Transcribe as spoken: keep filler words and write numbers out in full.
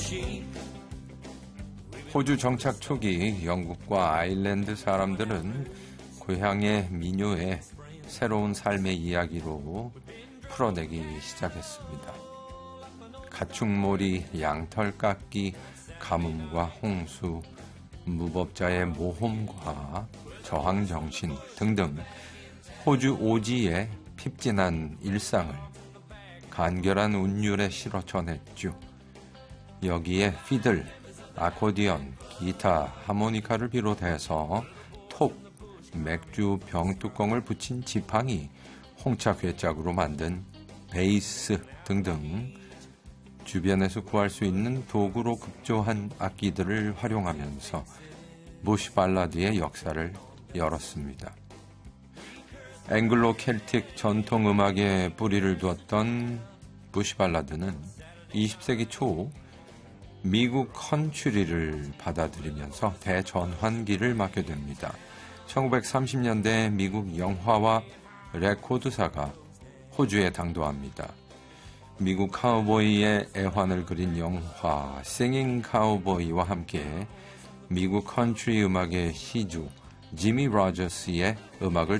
호주 정착 초기 영국과 아일랜드 사람들은 고향의 민요에 새로운 삶의 이야기로 풀어내기 시작했습니다. 가축몰이, 양털깎기, 가뭄과 홍수, 무법자의 모험과 저항정신 등등 호주 오지의 핍진한 일상을 간결한 운율에 실어 전했죠. 여기에 피들, 아코디언, 기타, 하모니카를 비롯해서 톱, 맥주 병뚜껑을 붙인 지팡이, 홍차 괴짝으로 만든 베이스 등등 주변에서 구할 수 있는 도구로 급조한 악기들을 활용하면서 부시 발라드의 역사를 열었습니다. 앵글로 켈틱 전통 음악에 뿌리를 두었던 부시 발라드는 이십 세기 초 미국 컨츄리를 받아들이면서 대전환기를 맞게 됩니다. 천구백삼십 년대 미국 영화와 레코드사가 호주에 당도합니다. 미국 카우보이의 애환을 그린 영화 싱잉 카우보이와 함께 미국 컨트리 음악의 시주 지미 로저스의 음악을